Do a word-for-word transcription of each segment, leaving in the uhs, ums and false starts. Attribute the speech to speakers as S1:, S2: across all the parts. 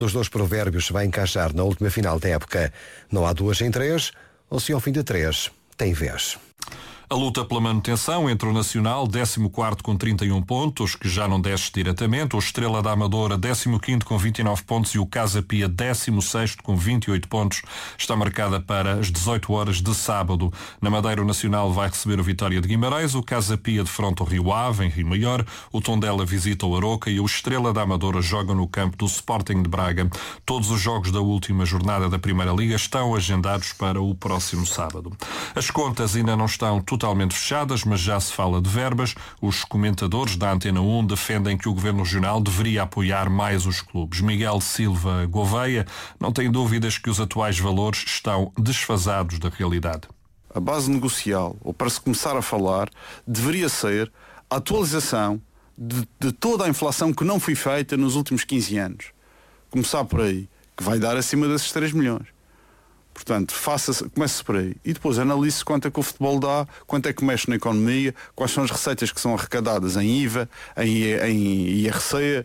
S1: Os dois provérbios se vai encaixar na última final da época. Não há duas sem três, ou se ao fim de três, tem vez.
S2: A luta pela manutenção entre o Nacional, décimo quarto com trinta e um pontos, que já não desce diretamente, o Estrela da Amadora, décimo quinto com vinte e nove pontos e o Casa Pia, décimo sexto com vinte e oito pontos, está marcada para as dezoito horas de sábado. Na Madeira, o Nacional vai receber o Vitória de Guimarães, o Casa Pia defronta o Rio Ave, em Rio Maior, o Tondela visita o Aroca e o Estrela da Amadora joga no campo do Sporting de Braga. Todos os jogos da última jornada da Primeira Liga estão agendados para o próximo sábado. As contas ainda não estão totalmente totalmente fechadas, mas já se fala de verbas. Os comentadores da Antena um defendem que o Governo Regional deveria apoiar mais os clubes. Miguel Silva Gouveia não tem dúvidas que os atuais valores estão desfasados da realidade.
S3: A base negocial, ou para se começar a falar, deveria ser a atualização de, de toda a inflação que não foi feita nos últimos quinze anos. Começar por aí, que vai dar acima desses três milhões. Portanto, faça, comece por aí. E depois analise quanto é que o futebol dá, quanto é que mexe na economia, quais são as receitas que são arrecadadas em I V A, em, em I R C,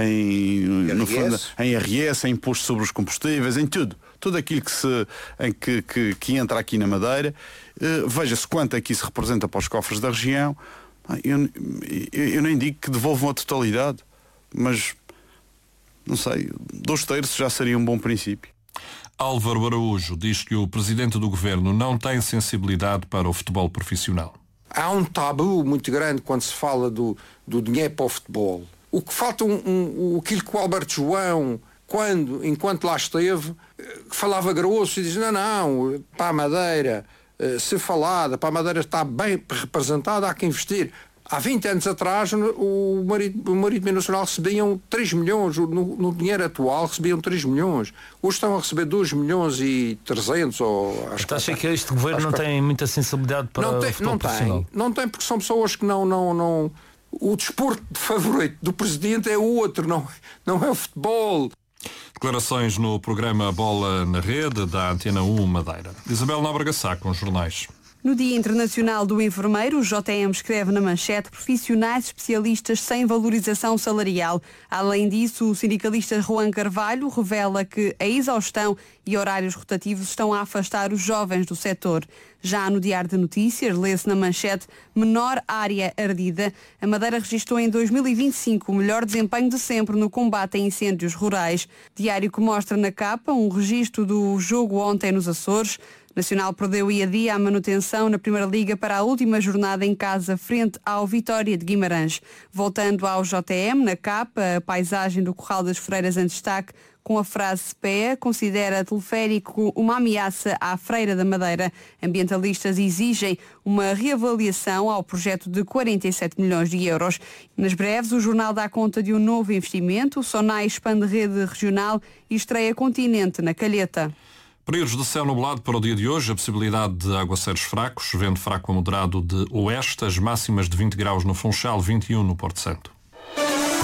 S3: em, no fundo, em R S, em imposto sobre os combustíveis, em tudo. Tudo aquilo que, se, em que, que, que entra aqui na Madeira. Uh, veja-se quanto é que isso representa para os cofres da região. Eu, eu, eu nem digo que devolvam a totalidade, mas, não sei, dois terços já seria um bom princípio.
S2: Álvaro Araújo diz que o presidente do governo não tem sensibilidade para o futebol profissional.
S4: Há um tabu muito grande quando se fala do, do dinheiro para o futebol. O que falta, um, um, aquilo que o Alberto João, quando, enquanto lá esteve, falava grosso e dizia, não, não, para a Madeira, se falada, para a Madeira está bem representada, há que investir. Há vinte anos atrás, o marido, o marido nacional recebiam três milhões, no, no dinheiro atual recebiam três milhões. Hoje estão a receber dois milhões e trezentos. Ou, acho
S5: que acha que este governo não que... tem muita sensibilidade para
S4: não tem,
S5: o futebol
S4: não
S5: profissional?
S4: Tem, não tem, porque são pessoas que não... não, não o desporto favorito do presidente é outro, não, não é o futebol.
S2: Declarações no programa Bola na Rede da Antena um Madeira. Isabel Nóbrega Sá com os jornais.
S6: No Dia Internacional do Enfermeiro, o J M escreve na manchete profissionais especialistas sem valorização salarial. Além disso, o sindicalista Juan Carvalho revela que a exaustão e horários rotativos estão a afastar os jovens do setor. Já no Diário de Notícias, lê-se na manchete menor área ardida. A Madeira registrou em dois mil e vinte e cinco o melhor desempenho de sempre no combate a incêndios rurais. Diário que mostra na capa um registro do jogo ontem nos Açores. Nacional perdeu ia a dia a manutenção na Primeira Liga para a última jornada em casa frente ao Vitória de Guimarães. Voltando ao J M, na capa, a paisagem do Corral das Freiras em destaque, com a frase P E A considera teleférico uma ameaça à Freira da Madeira. Ambientalistas exigem uma reavaliação ao projeto de quarenta e sete milhões de euros. Nas breves, o jornal dá conta de um novo investimento. O Sonai expande rede regional e estreia Continente na Calheta.
S2: Períodos de céu nublado para o dia de hoje, a possibilidade de aguaceiros fracos, vento fraco a moderado de oeste, as máximas de vinte graus no Funchal, vinte e um no Porto Santo.